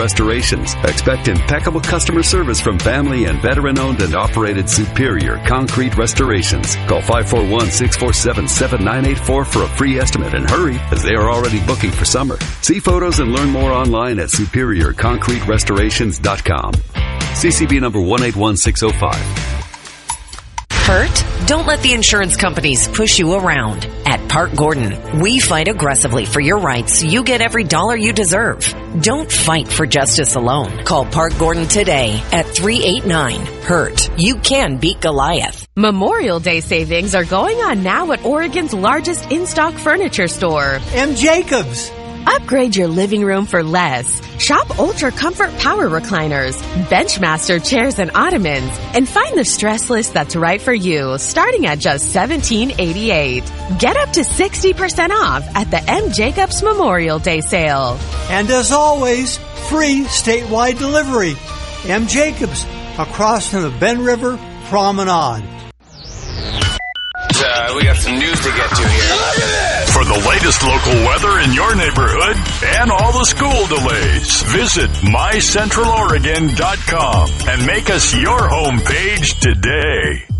Restorations. Expect impeccable customer service from family and veteran-owned and operated Superior Concrete Restorations. Call 541-647-7984 for a free estimate, and hurry, as they are already booking for summer. See photos and learn more online at SuperiorConcreteRestorations.com. CCB number 181605. Hurt? Don't let the insurance companies push you around. At Park Gordon, we fight aggressively for your rights so you get every dollar you deserve. Don't fight for justice alone. Call Park Gordon today at 389-HURT. You can beat Goliath. Memorial Day savings are going on now at Oregon's largest in-stock furniture store, M. Jacobs. Upgrade your living room for less. Shop Ultra Comfort Power Recliners, Benchmaster chairs and ottomans, and find the stress list that's right for you, starting at just $17.88. Get up to 60% off at the M. Jacobs Memorial Day sale. And as always, free statewide delivery. M. Jacobs, across from the Ben River Promenade. We got some news to get to here. For the latest local weather in your neighborhood and all the school delays, visit mycentraloregon.com and make us your homepage today.